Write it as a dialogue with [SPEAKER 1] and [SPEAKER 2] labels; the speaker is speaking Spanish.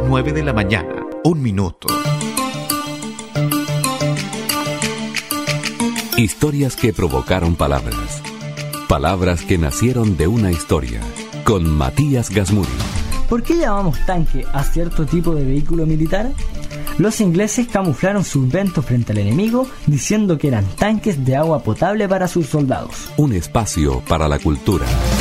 [SPEAKER 1] 9 de la mañana, 1 minuto.
[SPEAKER 2] Historias que provocaron palabras. Palabras que nacieron de una historia. Con Matías Gasmuri.
[SPEAKER 3] ¿Por qué llamamos tanque a cierto tipo de vehículo militar? Los ingleses camuflaron su invento frente al enemigo diciendo que eran tanques de agua potable para sus soldados.
[SPEAKER 2] Un espacio para la cultura.